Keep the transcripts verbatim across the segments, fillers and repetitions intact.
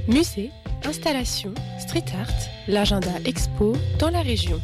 Musée, installation, street art, l'agenda expo dans la région.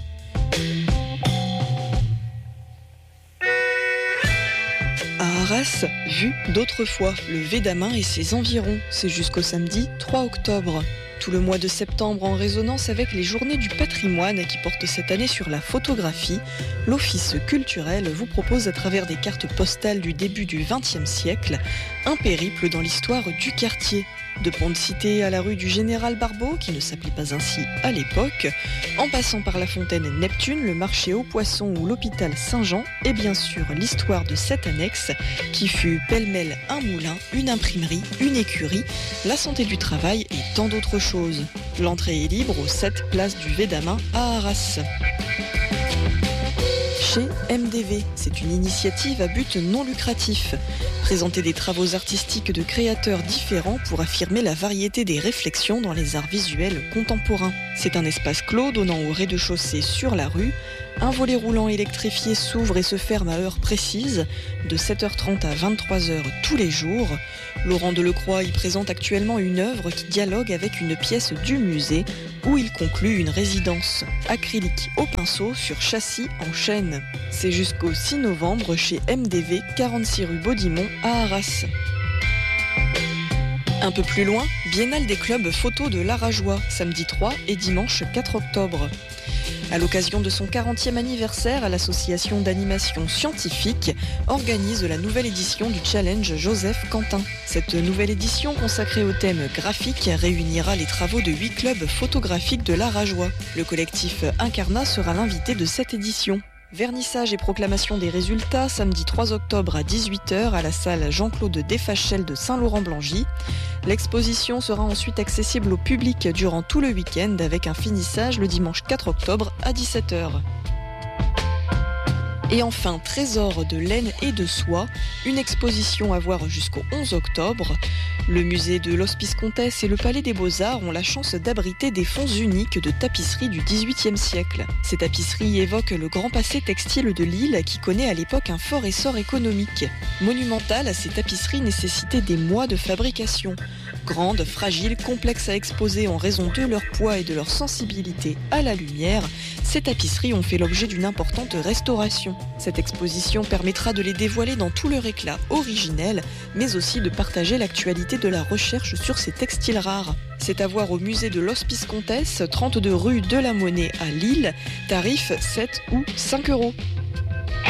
À Arras, vue d'autrefois, le Védamin et ses environs. C'est jusqu'au samedi trois octobre. Tout le mois de septembre, en résonance avec les Journées du patrimoine qui portent cette année sur la photographie, l'Office culturel vous propose à travers des cartes postales du début du vingtième siècle un périple dans l'histoire du quartier. De Pont-de-Cité à la rue du Général Barbeau, qui ne s'appelait pas ainsi à l'époque, en passant par la fontaine Neptune, le marché aux poissons ou l'hôpital Saint-Jean, et bien sûr l'histoire de cette annexe qui fut pêle-mêle un moulin, une imprimerie, une écurie, la santé du travail et tant d'autres choses. L'entrée est libre aux sept places du Védamin à Arras. Chez M D V, c'est une initiative à but non lucratif. Présenter des travaux artistiques de créateurs différents pour affirmer la variété des réflexions dans les arts visuels contemporains. C'est un espace clos donnant au rez-de-chaussée sur la rue. Un volet roulant électrifié s'ouvre et se ferme à heure précise, de sept heures trente à vingt-trois heures tous les jours. Laurent Delecroix y présente actuellement une œuvre qui dialogue avec une pièce du musée où il conclut une résidence acrylique au pinceau sur châssis en chêne. C'est jusqu'au six novembre chez M D V, quarante-six rue Baudimont à Arras. Un peu plus loin, Biennale des clubs photo de l'Arajois, samedi trois et dimanche quatre octobre. À l'occasion de son quarantième anniversaire, l'association d'animation scientifique organise la nouvelle édition du challenge Joseph Quentin. Cette nouvelle édition consacrée au thème graphique réunira les travaux de huit clubs photographiques de l'Arajois. Le collectif Incarnat sera l'invité de cette édition. Vernissage et proclamation des résultats samedi trois octobre à dix-huit heures à la salle Jean-Claude Desfachel de Saint-Laurent-Blangy. L'exposition sera ensuite accessible au public durant tout le week-end avec un finissage le dimanche quatre octobre à dix-sept heures. Et enfin, Trésor de laine et de soie, une exposition à voir jusqu'au onze octobre. Le musée de l'Hospice Comtesse et le Palais des Beaux-Arts ont la chance d'abriter des fonds uniques de tapisseries du dix-huitième siècle. Ces tapisseries évoquent le grand passé textile de l'île qui connaît à l'époque un fort essor économique. Monumentales, ces tapisseries nécessitaient des mois de fabrication. Grandes, fragiles, complexes à exposer en raison de leur poids et de leur sensibilité à la lumière, ces tapisseries ont fait l'objet d'une importante restauration. Cette exposition permettra de les dévoiler dans tout leur éclat originel, mais aussi de partager l'actualité de la recherche sur ces textiles rares. C'est à voir au musée de l'Hospice Comtesse, trente-deux rue de la Monnaie à Lille, tarif sept ou cinq euros.